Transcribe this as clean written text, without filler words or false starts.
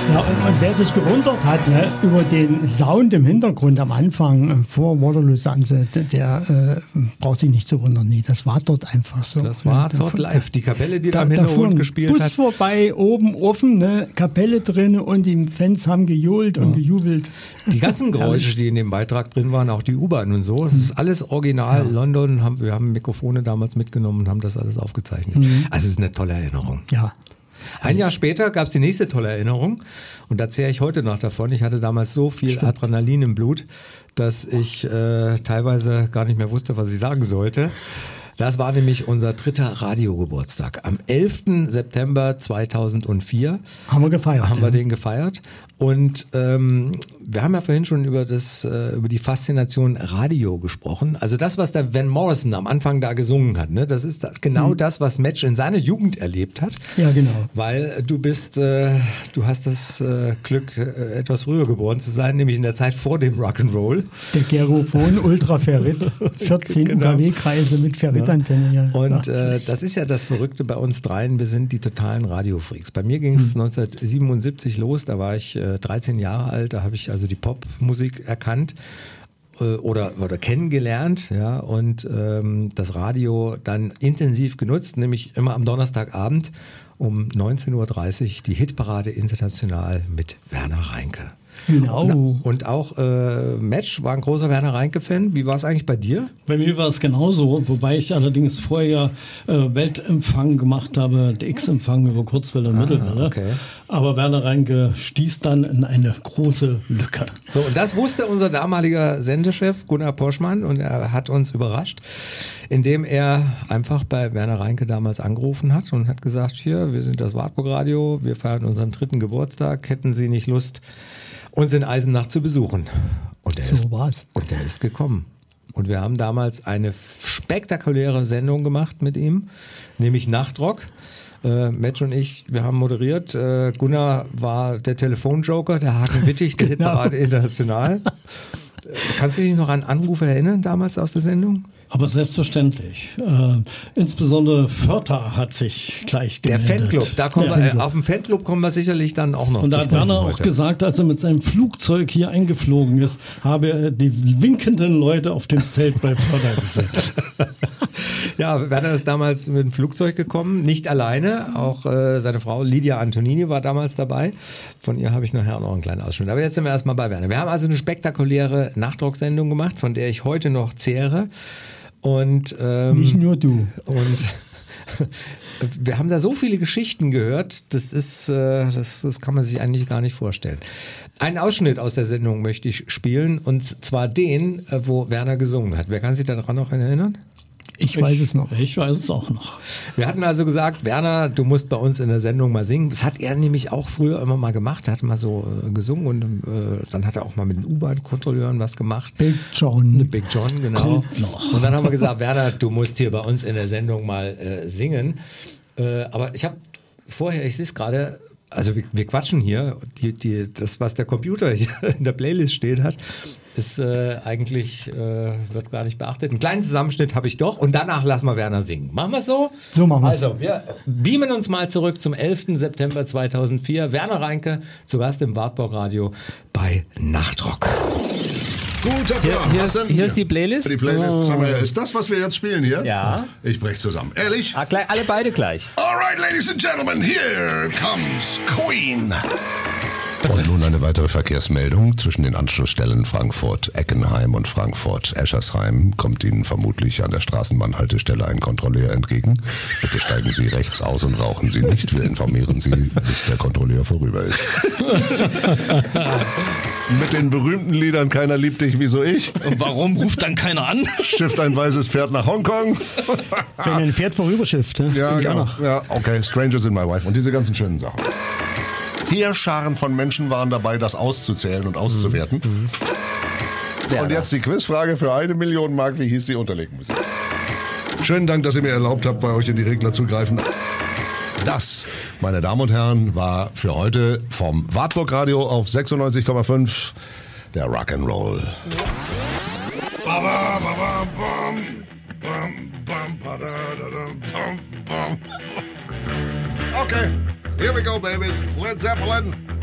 Ja, und wer sich gewundert hat, ne, über den Sound im Hintergrund am Anfang vor Waterloo Sunset, der braucht sich nicht zu wundern. Nee, das war dort einfach so. Das war dort live. Die Kapelle, die da im Hintergrund gespielt Bus hat. vorbei, oben offen, ne, Kapelle drin und die Fans haben gejohlt und gejubelt. Die ganzen Geräusche, die in dem Beitrag drin waren, auch die U-Bahn und so, das ist alles original. Ja. London, wir haben Mikrofone damals mitgenommen und haben das alles aufgezeichnet. Also es ist eine tolle Erinnerung. Ja. Ein Jahr später gab es die nächste tolle Erinnerung und da zehre ich heute noch davon. Ich hatte damals so viel Adrenalin im Blut, dass ich teilweise gar nicht mehr wusste, was ich sagen sollte. Das war nämlich unser 3. Radiogeburtstag. Am 11. September 2004 haben wir den gefeiert. Und wir haben ja vorhin schon über die Faszination Radio gesprochen. Also das, was der Van Morrison am Anfang da gesungen hat, ne, das ist genau das, was Match in seiner Jugend erlebt hat. Ja, genau. Weil du hast das Glück, etwas früher geboren zu sein, nämlich in der Zeit vor dem Rock'n'Roll. Der Gerophon Ultraferrit, 14 genau. UKW-Kreise mit Ferritantenne. Ja. Und das ist ja das Verrückte bei uns dreien, wir sind die totalen Radiofreaks. Bei mir ging es 1977 los, da war ich 13 Jahre alt, da habe ich also die Popmusik erkannt oder kennengelernt, ja, und das Radio dann intensiv genutzt, nämlich immer am Donnerstagabend um 19:30 Uhr die Hitparade international mit Werner Reinke. Genau. Und auch Match war ein großer Werner Reinke-Fan. Wie war es eigentlich bei dir? Bei mir war es genauso, wobei ich allerdings vorher Weltempfang gemacht habe, X-Empfang über Kurzwelle und Mittelwelle. Okay. Aber Werner Reinke stieß dann in eine große Lücke. So, und das wusste unser damaliger Sendechef Gunnar Poschmann und er hat uns überrascht, indem er einfach bei Werner Reinke damals angerufen hat und hat gesagt, hier, wir sind das Wartburg-Radio, wir feiern unseren 3. Geburtstag, hätten Sie nicht Lust, uns in Eisenach zu besuchen? Und er ist gekommen. Und wir haben damals eine spektakuläre Sendung gemacht mit ihm, nämlich Nachtrock. Match und ich, wir haben moderiert. Gunnar war der Telefonjoker, der Hagen Wittig, der Hitparade international. Kannst du dich noch an Anrufe erinnern damals aus der Sendung? Aber selbstverständlich. Insbesondere Förter hat sich gleich gemeldet. Der Fanclub, da kommen wir, auf dem Fanclub kommen wir sicherlich dann auch noch. Und da hat Werner auch gesagt, als er mit seinem Flugzeug hier eingeflogen ist, habe er die winkenden Leute auf dem Feld bei Förter gesehen. Ja, Werner ist damals mit dem Flugzeug gekommen, nicht alleine, auch seine Frau Lydia Antonini war damals dabei. Von ihr habe ich nachher noch einen kleinen Ausschnitt. Aber jetzt sind wir erstmal bei Werner. Wir haben also eine spektakuläre Nachdrucksendung gemacht, von der ich heute noch zehre. Und nicht nur du. Und wir haben da so viele Geschichten gehört, das kann man sich eigentlich gar nicht vorstellen. Einen Ausschnitt aus der Sendung möchte ich spielen, und zwar den, wo Werner gesungen hat. Wer kann sich daran noch erinnern? Ich weiß es noch. Ich weiß es auch noch. Wir hatten also gesagt, Werner, du musst bei uns in der Sendung mal singen. Das hat er nämlich auch früher immer mal gemacht. Er hat mal so gesungen und dann hat er auch mal mit den U-Bahn-Kontrolleuren was gemacht. Big John, genau. Und dann haben wir gesagt, Werner, du musst hier bei uns in der Sendung mal singen. Aber ich habe vorher, ich sehe es gerade, also wir quatschen hier, das, was der Computer hier in der Playlist steht hat, ist eigentlich, wird gar nicht beachtet. Einen kleinen Zusammenschnitt habe ich doch und danach lassen wir Werner singen. Machen wir es so? So machen wir es. Also, wir beamen uns mal zurück zum 11. September 2004. Werner Reinke zu Gast im Wartburg-Radio bei Nachtrock. Guter Plan. Hier ist die Playlist. Die Playlist, sag mal, ist das, was wir jetzt spielen hier? Ja. Ich brech zusammen. Ehrlich? Alle beide gleich. Alright, ladies and gentlemen, here comes Queen. Und nun eine weitere Verkehrsmeldung. Zwischen den Anschlussstellen Frankfurt-Eckenheim und Frankfurt-Eschersheim kommt Ihnen vermutlich an der Straßenbahnhaltestelle ein Kontrolleur entgegen. Bitte steigen Sie rechts aus und rauchen Sie nicht. Wir informieren Sie, bis der Kontrolleur vorüber ist. Mit den berühmten Liedern Keiner liebt dich wie so ich. Und warum ruft dann keiner an? Schifft ein weißes Pferd nach Hongkong. Wenn ein Pferd vorüberschifft. Ja, genau. Ja, okay, Strangers in My Wife und diese ganzen schönen Sachen. Heerscharen von Menschen waren dabei, das auszuzählen und auszuwerten. Ja, und jetzt die Quizfrage für 1 Million Mark. Wie hieß die Unterlegmusik? Schönen Dank, dass ihr mir erlaubt habt, bei euch in die Regler zu greifen. Das, meine Damen und Herren, war für heute vom Wartburg-Radio auf 96,5 der Rock'n'Roll. Okay. Here we go, babies. Led Zeppelin.